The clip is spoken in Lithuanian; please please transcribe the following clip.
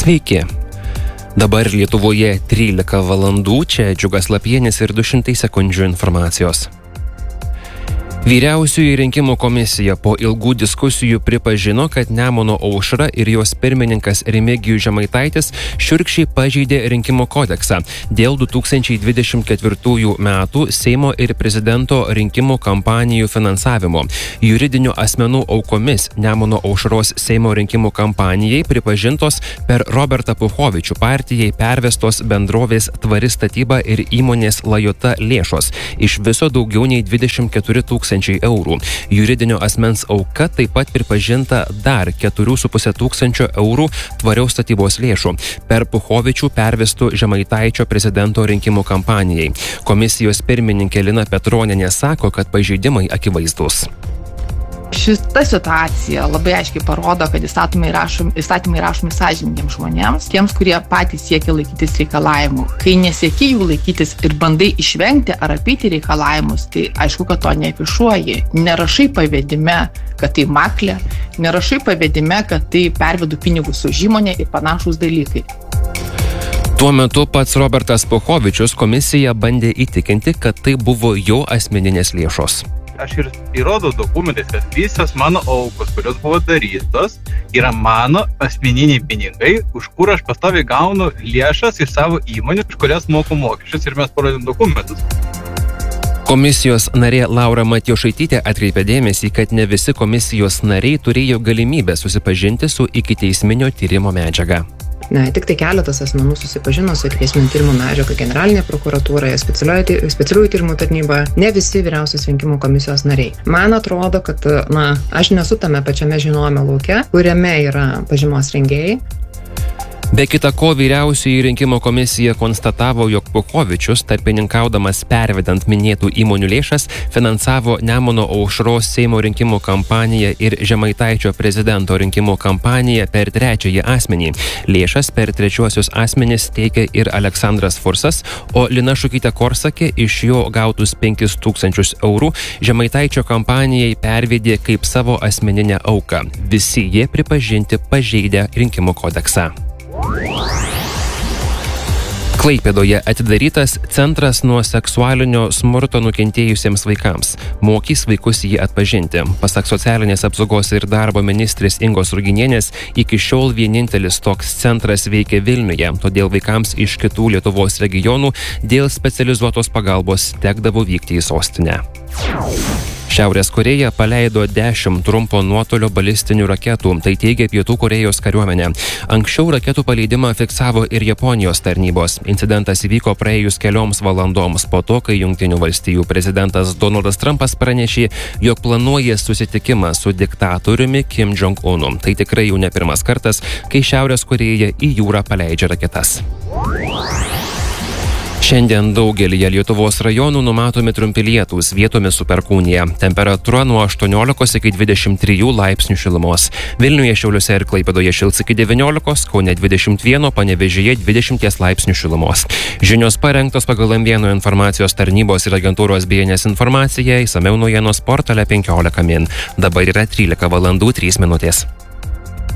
Sveiki. Dabar Lietuvoje 13 valandų, čia Džiugas Lapienis ir 200 sekundžių informacijos. Vyriausioji rinkimų komisija po ilgų diskusijų pripažino, kad Nemuno aušra ir jos pirmininkas Remigijus Žemaitaitis šiurkščiai pažeidė rinkimų kodeksą dėl 2024 metų Seimo ir prezidento rinkimų kampanijų finansavimo. Juridinių asmenų aukomis Nemuno aušros Seimo rinkimų kampanijai pripažintos per Robertą Puchovičių partijai pervestos bendrovės Tvari statyba ir įmonės Lajota lėšos, iš viso daugiau nei 24 000 eurų. Juridinio asmens auka taip pat pripažinta dar 4,5 tūkstančio eurų tvariaus statybos lėšų per Puchovičių pervestų Žemaitaičio prezidento rinkimų kampanijai. Komisijos pirmininkė Lina Petronienė sako, kad pažeidimai akivaizdūs. Šita situacija labai aiškiai parodo, kad įstatymai rašomi sąžiningiems žmonėms, tiems, kurie patys siekia laikytis reikalavimų. Kai nesieki jų laikytis ir bandai išvengti ar apeiti reikalavimus, tai aišku, kad to neafišuoji. Nerašai pavedime, kad tai maklė, nerašai pavedime, kad tai pervedu pinigus už įmonę ir panašūs dalykai. Tuo metu pats Robertas Puchovičius komisiją bandė įtikinti, kad tai buvo jo asmeninės lėšos. Aš ir įrodau dokumentais, kad visos mano aukos, kurios buvo darytos, yra mano asmeniniai pinigai, už kur aš pastoviai gaunu lėšas iš savo įmonių, už kurias moku mokesčius ir mes parodėm dokumentus. Komisijos narė Laura Matjošaitytė atkreipė dėmesį, kad ne visi komisijos nariai turėjo galimybę susipažinti su ikiteisminio tyrimo medžiaga. Tik tai keletas asmenų susipažino su ikiteisminio tyrimo medžiaga Generalinėje prokuratūroje, specialiųjų tyrimų tarnyboje, ne visi vyriausios rinkimų komisijos nariai. Man atrodo, kad aš nesu tame pačiame žinojime lauke, kuriame yra pažymos rengėjai. Be kita ko, vyriausioji rinkimų komisija konstatavo, jog Puchovičius, tarpininkaudamas pervedant minėtų įmonių lėšas, finansavo Nemuno aušros Seimo rinkimų kampaniją ir Žemaitaičio prezidento rinkimų kampaniją per trečiąjį asmenį. Lėšas per trečiuosius asmenis teikia ir Aleksandras Fursas, o Lina Šukytė Korsakė iš jo gautus 5 000 eurų Žemaitaičio kampanijai pervedė kaip savo asmeninę auką. Visi jie pripažinti pažeidę rinkimų kodeksą. Klaipėdoje atidarytas centras nuo seksualinio smurto nukentėjusiems vaikams. Mokys vaikus jį atpažinti. Pasak socialinės apsaugos ir darbo ministrės Ingos Ruginienės, iki šiol vienintelis toks centras veikia Vilniuje, todėl vaikams iš kitų Lietuvos regionų dėl specializuotos pagalbos tekdavo vykti į sostinę. Šiaurės Korėja paleido 10 trumpo nuotolio balistinių raketų, tai teigia Pietų Korėjos kariuomenė. Anksčiau raketų paleidimą fiksavo ir Japonijos tarnybos. Incidentas įvyko praėjus kelioms valandoms po to, kai Jungtinių valstijų prezidentas Donaldas Trumpas pranešė, jog planuoja susitikimą su diktatoriumi Kim Jong-unu. Tai tikrai jau ne pirmas kartas, kai Šiaurės Korėja į jūrą paleidžia raketas. Šiandien daugelyje Lietuvos rajonų numatomi trumpi lietūs, vietomis su perkūnija. Temperatūra nuo 18 iki 23 laipsnių šilumos. Vilniuje, Šiauliuose ir Klaipėdoje šils iki 19, Kaune 21, Panevėžyje 20 laipsnių šilumos. Žinios parengtos pagal M1 informacijos tarnybos ir agentūros BNS informaciją, išsamiau naujienos portale 15 min. Dabar yra 13 valandų 3 minutės.